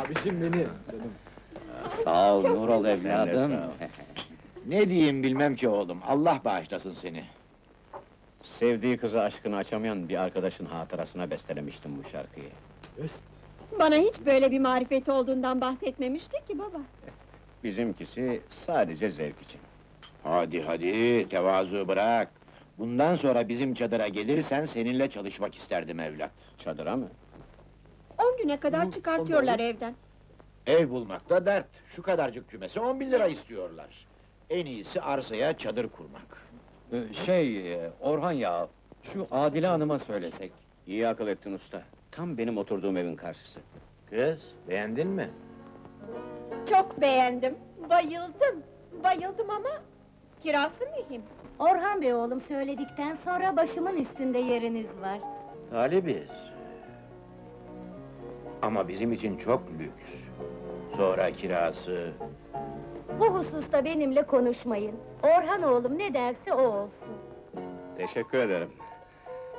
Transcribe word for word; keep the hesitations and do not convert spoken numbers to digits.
Abicim benim, canım. Sağ ol, Çok nur ol güzel. evladım. Sağ ol. Ne diyeyim bilmem ki oğlum, Allah bağışlasın seni. Sevdiği kızı aşkını açamayan bir arkadaşın hatırasına bestelemiştim bu şarkıyı. Öst. Bana hiç böyle bir marifeti olduğundan bahsetmemişti ki baba. Bizimkisi sadece zevk için. Hadi hadi, tevazu bırak. Bundan sonra bizim çadıra gelirsen seninle çalışmak isterdim evlat. Çadıra mı? On güne kadar çıkartıyorlar evden. Ev bulmakta dert, şu kadarcık kümese on bin lira istiyorlar. En iyisi arsaya çadır kurmak. Ee, Şey, e, Orhan ya, şu Adile Hanım'a söylesek. İyi akıl ettin usta. Tam benim oturduğum evin karşısı. Kız, beğendin mi? Çok beğendim, bayıldım. Bayıldım ama kirası mühim. Orhan Bey oğlum söyledikten sonra başımın üstünde yeriniz var. Talibiz. Ama bizim için çok lüks. Sonra kirası... Bu hususta benimle konuşmayın. Orhan oğlum ne derse o olsun. Teşekkür ederim.